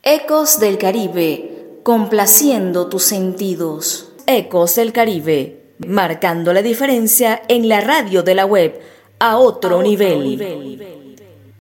Ecos del Caribe, complaciendo tus sentidos. Ecos del Caribe, marcando la diferencia en la radio de la web a otro nivel.